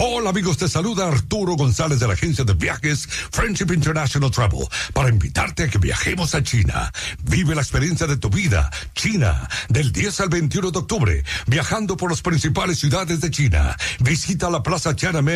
Hola amigos, te saluda Arturo González de la agencia de viajes Friendship International Travel para invitarte a que viajemos a China. Vive la experiencia de tu vida. China, del 10 al 21 de octubre, viajando por las principales ciudades de China. Visita la Plaza Tiananmen